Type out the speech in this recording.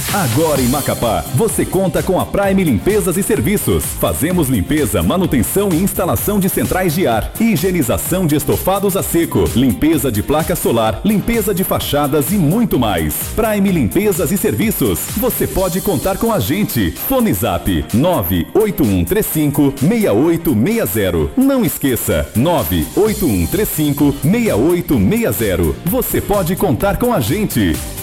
Agora em Macapá, você conta com a Prime Limpezas e Serviços. Fazemos limpeza, manutenção e instalação de centrais de ar, higienização de estofados a seco, limpeza de placa solar, limpeza de fachadas e muito mais. Prime Limpezas e Serviços. Você pode contar com a gente. Fone Zap 98135-6860. Não esqueça, 98135-6860. Você pode contar com a gente.